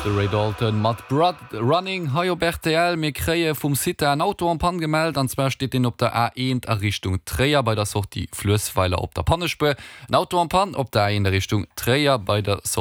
Ray Dalton mat Blood Running HBRTL mir kree vum Site ein Auto an Pan gemeldet, anzwer steht den op der A1 a Richtung Träer bei der Sortie Flössweiler op der Pannespur, ein Auto an Pan op der A1 Richtung Träer bei der